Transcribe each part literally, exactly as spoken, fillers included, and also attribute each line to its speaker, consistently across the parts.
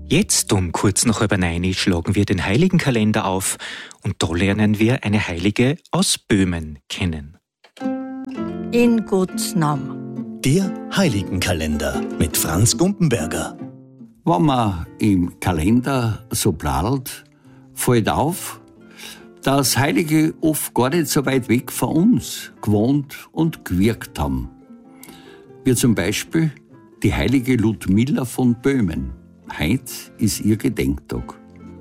Speaker 1: Jetzt um kurz nach halb neun schlagen wir den Heiligenkalender auf und da lernen wir eine Heilige aus Böhmen kennen.
Speaker 2: In Gottes Namen.
Speaker 3: Der Heiligenkalender mit Franz Gumpenberger.
Speaker 4: Wenn man im Kalender so bladelt, fällt auf, dass Heilige oft gar nicht so weit weg von uns gewohnt und gewirkt haben. Wie zum Beispiel die heilige Ludmilla von Böhmen. Heute ist ihr Gedenktag.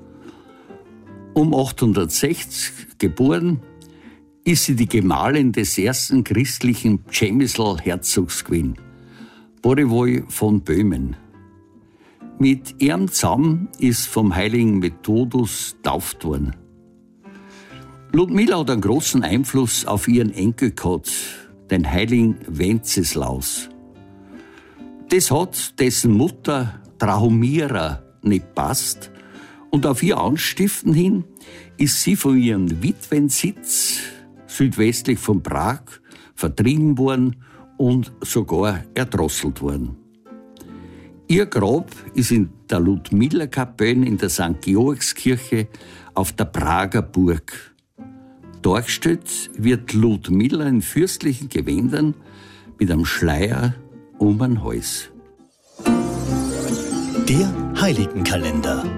Speaker 4: Um achthundertsechzig geboren, ist sie die Gemahlin des ersten christlichen Przemysl-Herzogs gewesen, Bořivoj von Böhmen. Mit ihrem zusammen ist vom heiligen Methodus tauft worden. Ludmilla hat einen großen Einfluss auf ihren Enkel gehabt, den heiligen Wenceslaus. Das hat dessen Mutter Drahomira nicht passt und auf ihr Anstiften hin ist sie von ihrem Witwensitz südwestlich von Prag vertrieben worden und sogar erdrosselt worden. Ihr Grab ist in der Ludmilla-Kapelle in der Sankt Georgskirche auf der Prager Burg. Dargestellt wird Ludmilla in fürstlichen Gewändern mit einem Schleier um den Hals.
Speaker 3: Der Heiligenkalender.